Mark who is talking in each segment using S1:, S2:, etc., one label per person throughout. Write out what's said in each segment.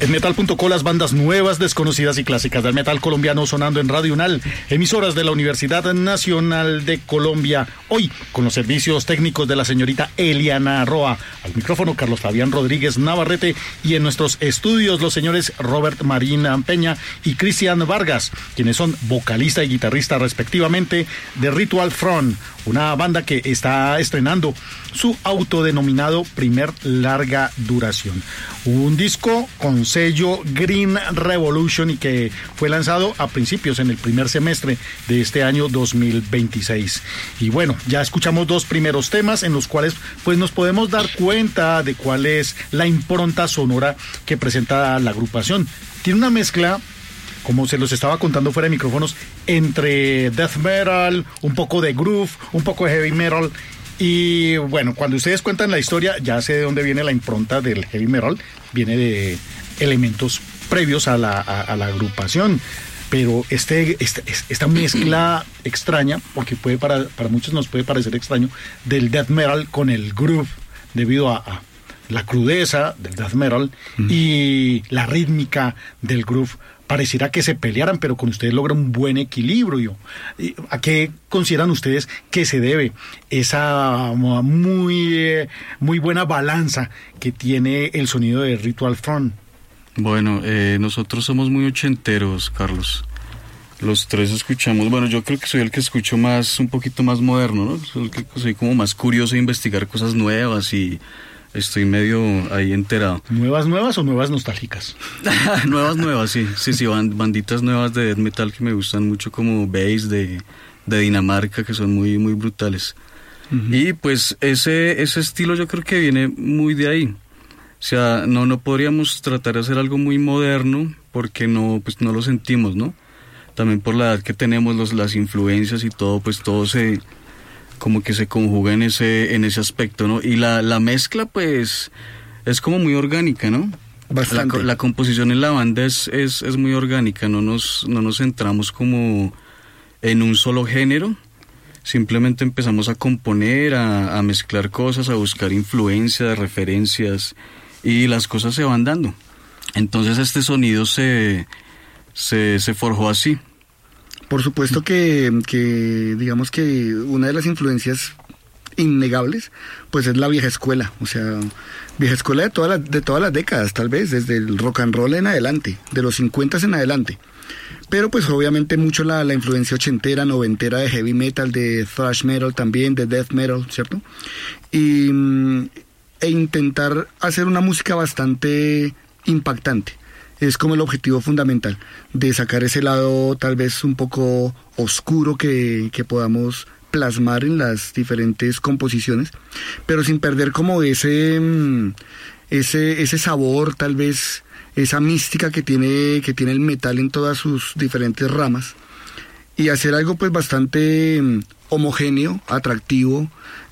S1: En Metal.co, las bandas nuevas, desconocidas y clásicas del metal colombiano sonando en Radio UNAL, emisoras de la Universidad Nacional de Colombia. Hoy, con los servicios técnicos de la señorita Eliana Roa. Al micrófono, Carlos Fabián Rodríguez Navarrete. Y en nuestros estudios, los señores Robert Marín Peña y Cristian Vargas, quienes son vocalista y guitarrista respectivamente de Ritual Front, una banda que está estrenando su autodenominado primer larga duración. Un disco con sello Green Revolution y que fue lanzado a principios en el primer semestre de este año 2026. Y bueno, ya escuchamos dos primeros temas en los cuales pues nos podemos dar cuenta de cuál es la impronta sonora que presenta la agrupación. Tiene una mezcla, como se los estaba contando fuera de micrófonos, entre death metal, un poco de groove, un poco de heavy metal. Y bueno, cuando ustedes cuentan la historia, ya sé de dónde viene la impronta del heavy metal. Viene de elementos previos a la agrupación. Pero esta mezcla extraña, porque puede para muchos nos puede parecer extraño, del death metal con el groove, debido a la crudeza del death metal y la rítmica del groove. Pareciera que se pelearan, pero con ustedes logra un buen equilibrio. ¿A qué consideran ustedes que se debe esa muy buena balanza que tiene el sonido de Ritual Front?
S2: Bueno, nosotros somos muy ochenteros, Carlos. Los tres escuchamos, bueno, yo creo que soy el que escucho un poquito más moderno, ¿no? Soy como más curioso de investigar cosas nuevas y estoy medio ahí enterado.
S1: ¿Nuevas o nuevas nostálgicas?
S2: nuevas, sí, banditas nuevas de death metal que me gustan mucho, como Base de Dinamarca, que son muy, muy brutales. Uh-huh. Y pues ese estilo yo creo que viene muy de ahí. O sea, no podríamos tratar de hacer algo muy moderno porque no lo sentimos, ¿no? También por la edad que tenemos, las influencias y todo, pues todo como que se conjuga en ese aspecto, ¿no? Y la mezcla, pues, es como muy orgánica, ¿no?
S1: Bastante.
S2: La composición en la banda es muy orgánica, no nos centramos como en un solo género, simplemente empezamos a componer, a mezclar cosas, a buscar influencias, referencias, y las cosas se van dando. Entonces este sonido se forjó así.
S3: Por supuesto que digamos que una de las influencias innegables pues es la vieja escuela, o sea, vieja escuela de todas las décadas, tal vez desde el rock and roll en adelante, de los 50 en adelante. Pero pues obviamente mucho la influencia ochentera, noventera de heavy metal, de thrash metal también, de death metal, ¿cierto? E intentar hacer una música bastante impactante. Es como el objetivo fundamental, de sacar ese lado tal vez un poco oscuro que podamos plasmar en las diferentes composiciones, pero sin perder como ese sabor, tal vez esa mística que tiene el metal en todas sus diferentes ramas, y hacer algo pues bastante homogéneo, atractivo,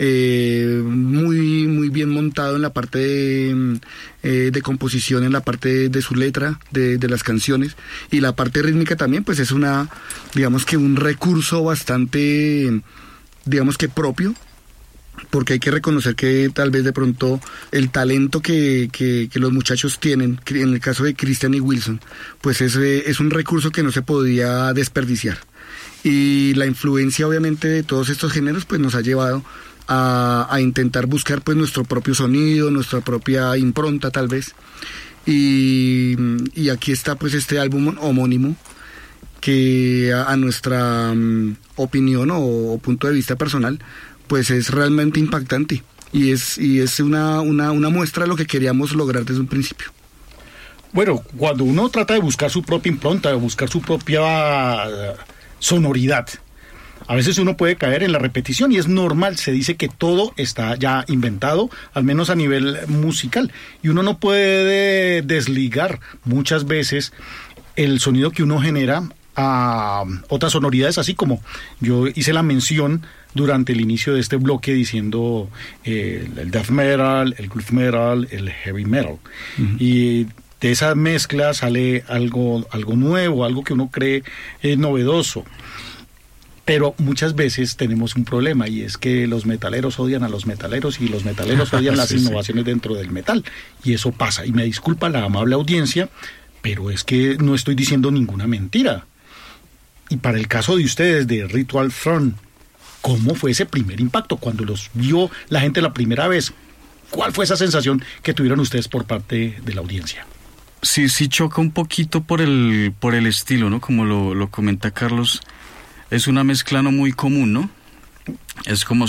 S3: muy muy bien montado en la parte de composición, en la parte de su letra, de las canciones, y la parte rítmica también pues es digamos que un recurso bastante, digamos que propio, porque hay que reconocer que tal vez de pronto el talento que los muchachos tienen, en el caso de Christian y Wilson, pues es un recurso que no se podía desperdiciar. Y la influencia obviamente de todos estos géneros pues nos ha llevado a intentar buscar pues nuestro propio sonido, nuestra propia impronta tal vez, y aquí está pues este álbum homónimo que a nuestra opinión o punto de vista personal pues es realmente impactante y es una muestra de lo que queríamos lograr desde un principio.
S1: Bueno, cuando uno trata de buscar su propia impronta, de buscar su propia sonoridad, a veces uno puede caer en la repetición y es normal. Se dice que todo está ya inventado, al menos a nivel musical, y uno no puede desligar muchas veces el sonido que uno genera a otras sonoridades, así como yo hice la mención durante el inicio de este bloque diciendo el death metal, el groove metal, el heavy metal. Uh-huh. Y de esa mezcla sale algo nuevo, algo que uno cree novedoso. Pero muchas veces tenemos un problema y es que los metaleros odian a los metaleros y los metaleros odian las innovaciones dentro del metal. Y eso pasa. Y me disculpa la amable audiencia, pero es que no estoy diciendo ninguna mentira. Y para el caso de ustedes, de Ritual Throne, ¿cómo fue ese primer impacto cuando los vio la gente la primera vez? ¿Cuál fue esa sensación que tuvieron ustedes por parte de la audiencia?
S2: Sí choca un poquito por el estilo, ¿no? Como lo comenta Carlos. Es una mezcla no muy común, ¿no? Es como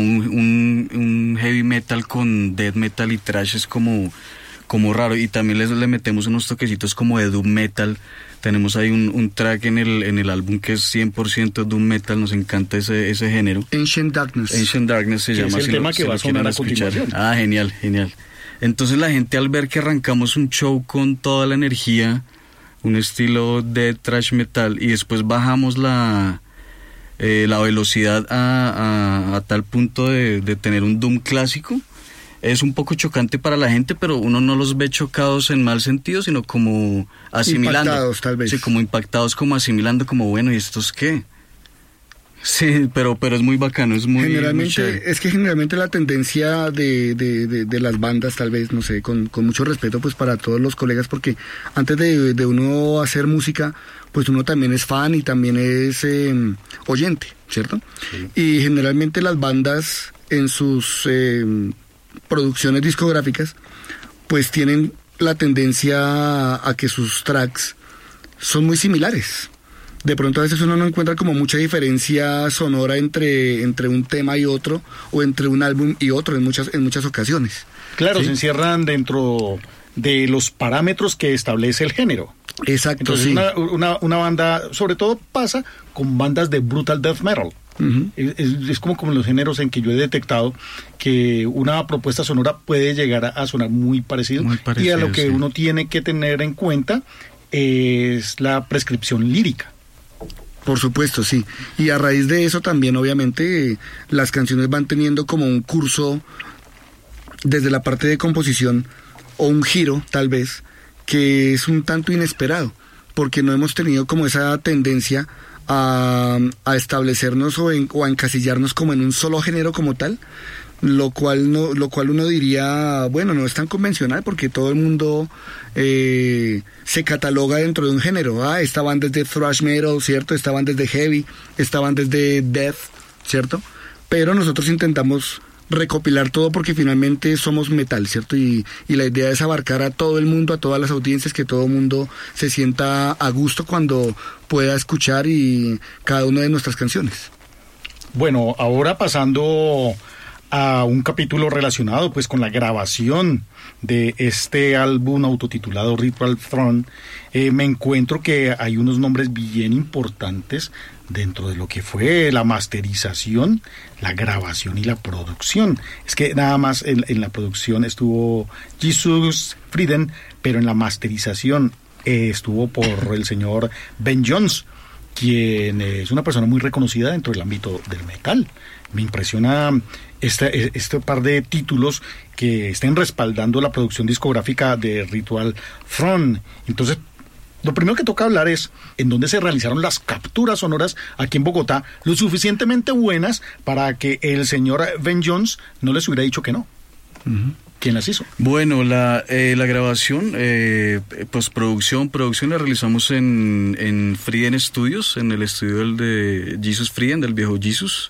S2: un heavy metal con death metal y thrash, es como raro. Y también le metemos unos toquecitos como de doom metal. Tenemos ahí un track en el álbum que es 100% doom metal, nos encanta ese género.
S3: Ancient Darkness
S2: se llama.
S1: Es el tema que va a sonar a continuación.
S2: Ah, genial. Entonces la gente, al ver que arrancamos un show con toda la energía, un estilo de thrash metal, y después bajamos la velocidad a tal punto de tener un doom clásico, es un poco chocante para la gente, pero uno no los ve chocados en mal sentido, sino como asimilando.
S3: Impactados, tal vez.
S2: Sí, como impactados, como asimilando, como bueno, ¿y estos qué? Sí, pero es muy bacano, es muy...
S3: Generalmente la tendencia de las bandas, tal vez, no sé, con mucho respeto pues para todos los colegas, porque antes de uno hacer música, pues uno también es fan y también es oyente, ¿cierto? Sí. Y generalmente las bandas en sus producciones discográficas, pues tienen la tendencia a que sus tracks son muy similares. De pronto a veces uno no encuentra como mucha diferencia sonora entre un tema y otro, o entre un álbum y otro en muchas ocasiones.
S1: Claro,
S3: ¿sí?
S1: Se encierran dentro de los parámetros que establece el género.
S3: Exacto.
S1: Entonces,
S3: sí.
S1: una banda, sobre todo pasa con bandas de brutal death metal. Uh-huh. Es como los géneros en que yo he detectado que una propuesta sonora puede llegar a sonar muy parecido, y a lo que uno tiene que tener en cuenta es la prescripción lírica.
S3: Por supuesto, sí. Y a raíz de eso también, obviamente, las canciones van teniendo como un curso desde la parte de composición, o un giro, tal vez, que es un tanto inesperado, porque no hemos tenido como esa tendencia a establecernos o a encasillarnos como en un solo género como tal, lo cual uno diría, bueno, no es tan convencional, porque todo el mundo se cataloga dentro de un género. Esta banda es de thrash metal, ¿cierto? Esta banda es de heavy, esta banda es de death, ¿cierto? Pero nosotros intentamos recopilar todo porque finalmente somos metal, ¿cierto? Y la idea es abarcar a todo el mundo, a todas las audiencias, que todo el mundo se sienta a gusto cuando pueda escuchar cada una de nuestras canciones.
S1: Bueno, ahora pasando a un capítulo relacionado pues con la grabación de este álbum autotitulado Ritual Throne, me encuentro que hay unos nombres bien importantes dentro de lo que fue la masterización, la grabación y la producción. Es que nada más en la producción estuvo Jesus Frieden, pero en la masterización estuvo por el señor Ben Jones, quien es una persona muy reconocida dentro del ámbito del metal. Me impresiona este par de títulos que estén respaldando la producción discográfica de Ritual Throne. Entonces, lo primero que toca hablar es en dónde se realizaron las capturas sonoras aquí en Bogotá, lo suficientemente buenas para que el señor Ben Jones no les hubiera dicho que no. Uh-huh. ¿Quién las hizo?
S2: Bueno, la grabación, pues producción la realizamos en Frieden Studios, en el estudio de Jesus Frieden, del viejo Jesus.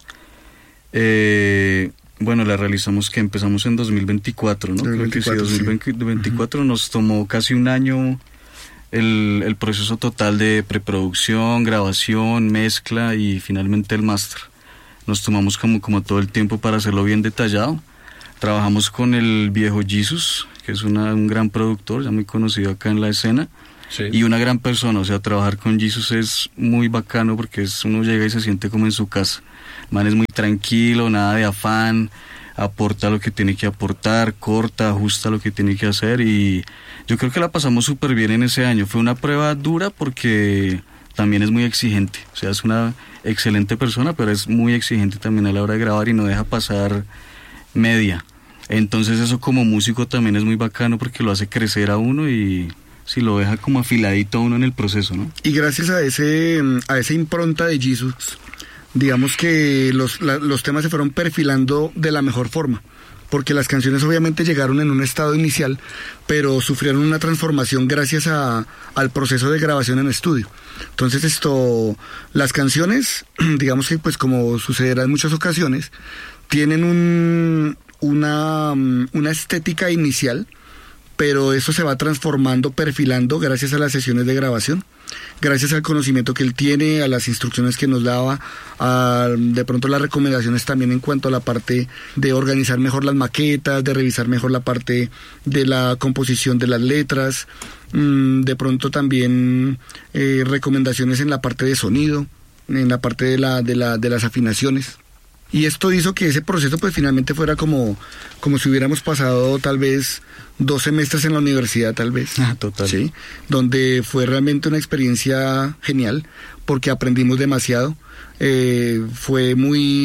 S2: Bueno, la realizamos que empezamos en 2024, ¿no? 2024, creo que sí, 2024. Uh-huh. Nos tomó casi un año el proceso total de preproducción, grabación, mezcla y finalmente el máster. Nos tomamos como todo el tiempo para hacerlo bien detallado. Trabajamos con el viejo Jesus, que es un gran productor, ya muy conocido acá en la escena, sí, y una gran persona. O sea, trabajar con Jesus es muy bacano porque uno llega y se siente como en su casa. El man es muy tranquilo, nada de afán, aporta lo que tiene que aportar, corta, ajusta lo que tiene que hacer, y yo creo que la pasamos súper bien en ese año. Fue una prueba dura porque también es muy exigente. O sea, es una excelente persona, pero es muy exigente también a la hora de grabar y no deja pasar media. Entonces eso como músico también es muy bacano porque lo hace crecer a uno y sí, lo deja como afiladito a uno en el proceso, ¿no?
S3: Y gracias a esa impronta de Jesus, digamos que los temas se fueron perfilando de la mejor forma, porque las canciones obviamente llegaron en un estado inicial, pero sufrieron una transformación gracias al proceso de grabación en estudio. Entonces las canciones, digamos que pues como sucederá en muchas ocasiones, tienen una estética inicial, pero eso se va transformando, perfilando gracias a las sesiones de grabación, gracias al conocimiento que él tiene, a las instrucciones que nos daba, de pronto las recomendaciones también en cuanto a la parte de organizar mejor las maquetas, de revisar mejor la parte de la composición de las letras, de pronto también recomendaciones en la parte de sonido, en la parte de las afinaciones. Y esto hizo que ese proceso pues finalmente fuera como si hubiéramos pasado tal vez 2 semestres en la universidad, tal vez.
S2: Total.
S3: ¿Sí? Donde fue realmente una experiencia genial, porque aprendimos demasiado. Fue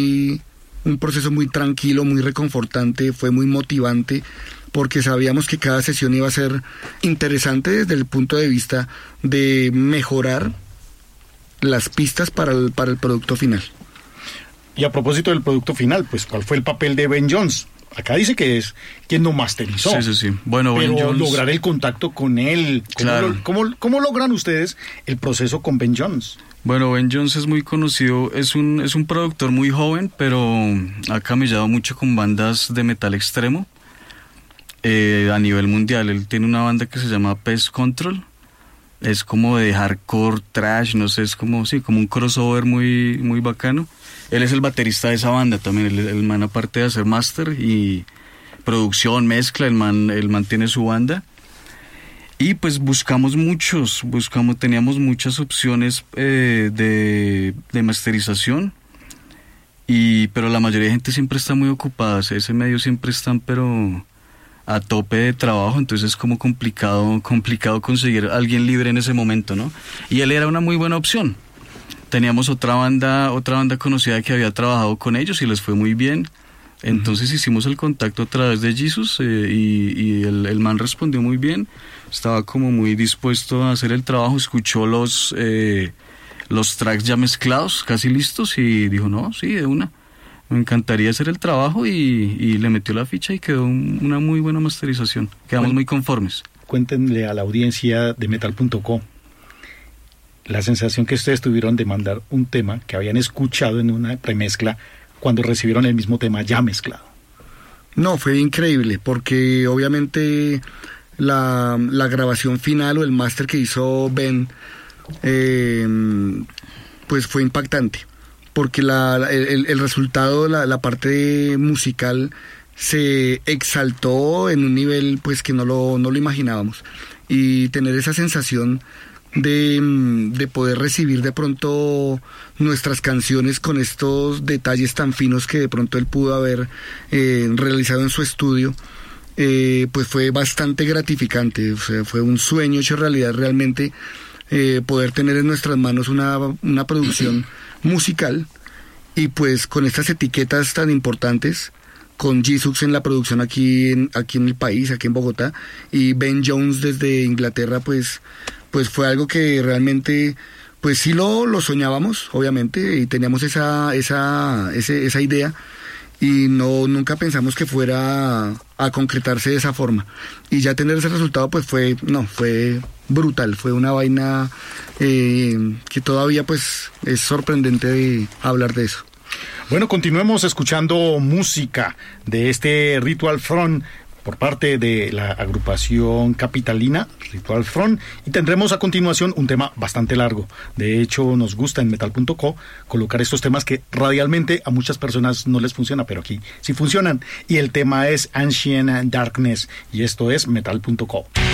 S3: un proceso muy tranquilo, muy reconfortante, fue muy motivante, porque sabíamos que cada sesión iba a ser interesante desde el punto de vista de mejorar las pistas para el producto final.
S1: Y a propósito del producto final, pues, ¿cuál fue el papel de Ben Jones? Acá dice que es quien lo masterizó.
S2: Sí. Bueno,
S1: pero
S2: Ben Jones,
S1: lograr el contacto con él.
S2: Claro.
S1: ¿Cómo logran ustedes el proceso con Ben Jones?
S2: Bueno, Ben Jones es muy conocido, es un productor muy joven, pero ha camellado mucho con bandas de metal extremo a nivel mundial. Él tiene una banda que se llama Pest Control. Es como de hardcore, trash, no sé, es como un crossover muy, muy bacano. Él es el baterista de esa banda también, el man aparte de hacer máster y producción, mezcla, el man tiene su banda. Y pues teníamos muchas opciones de masterización, pero la mayoría de gente siempre está muy ocupada, ese medio siempre están pero a tope de trabajo, entonces es como complicado conseguir a alguien libre en ese momento, ¿no? Y él era una muy buena opción. Teníamos otra banda conocida que había trabajado con ellos y les fue muy bien. Entonces hicimos el contacto a través de Jesus y el man respondió muy bien. Estaba como muy dispuesto a hacer el trabajo, escuchó los tracks ya mezclados, casi listos, y dijo, no, sí, de una. Me encantaría hacer el trabajo y le metió la ficha y quedó una muy buena masterización. Quedamos muy conformes.
S1: Cuéntenle a la audiencia de Metal.co la sensación que ustedes tuvieron de mandar un tema que habían escuchado en una premezcla cuando recibieron el mismo tema ya mezclado.
S3: No, fue increíble, porque obviamente la grabación final o el máster que hizo Ben pues fue impactante, porque el resultado, la parte musical se exaltó en un nivel pues que no lo imaginábamos, y tener esa sensación de poder recibir de pronto nuestras canciones con estos detalles tan finos que de pronto él pudo haber realizado en su estudio, pues fue bastante gratificante. O sea, fue un sueño hecho realidad realmente, poder tener en nuestras manos una producción musical, y pues con estas etiquetas tan importantes, con Jesus en la producción aquí en el país, aquí en Bogotá, y Ben Jones desde Inglaterra, pues fue algo que realmente, pues sí lo soñábamos, obviamente, y teníamos esa idea, y nunca pensamos que fuera a concretarse de esa forma. Y ya tener ese resultado, pues fue brutal, fue una vaina que todavía pues es sorprendente de hablar de eso.
S1: Bueno, continuemos escuchando música de este Ritual Front por parte de la agrupación capitalina Ritual Front, y tendremos a continuación un tema bastante largo. De hecho, nos gusta en Metal.co colocar estos temas que radialmente a muchas personas no les funciona, pero aquí sí funcionan. Y el tema es Ancient Darkness, y esto es Metal.co.